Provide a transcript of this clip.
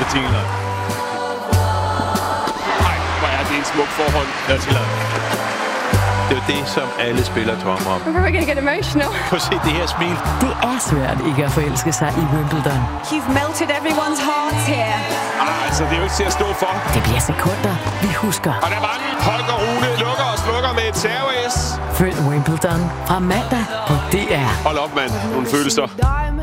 betingelser. Nej, hvor er det en smuk forhold. Det er jo det, som alle spillere drømmer om. I'm probably gonna get emotional. Prøv at se det her smil. Det er svært ikke at forelske sig i Wimbledon. You've melted everyone's hearts here. Altså, det er jo ikke til at stå for. Det bliver sekunder, vi husker. Og der var den. Holger Rune lukker og slukker med et serveis. Følg Wimbledon fra mandag på DR. Hold op, mand. Nogle følelser.